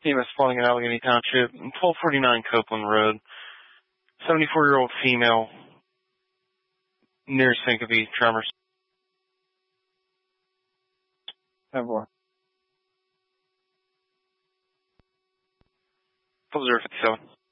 EMS spawning in Allegheny Township, 1249 Copeland Road. 74-year-old female, near syncope, tremors. 10-4. 057.